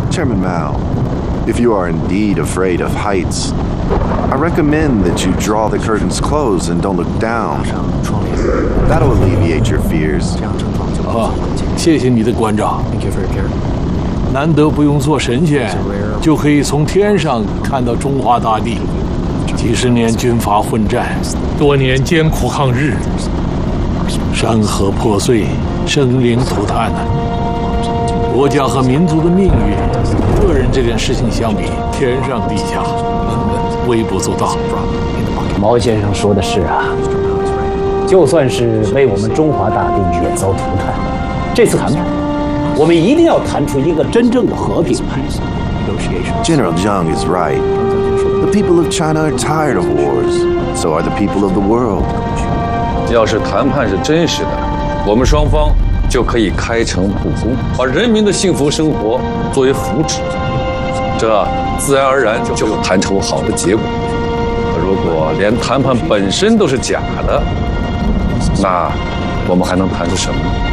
Chairman Mao, if you are indeed afraid of heights, I recommend that you draw the curtains close and don't look down. That'll alleviate your fears. 谢谢你的关照。难得不用做神仙，就可以从天上看到中华大地。几十年军阀混战，多年艰苦抗日，山河破碎，生灵涂炭。国家和民族的命运，个人这件事情相比，天上地下，微不足道。 毛先生说的是啊，就算是为我们中华大地也遭涂炭，这次谈判，我们一定要谈出一个真正的和平来。 General Zhang is right. The people of China are tired of wars. So are the people of the world. 要是谈判是真实的，我们双方就可以开诚布公，把人民的幸福生活作为福祉，这自然而然就谈出好的结果。如果连谈判本身都是假的，那我们还能谈出什么呢？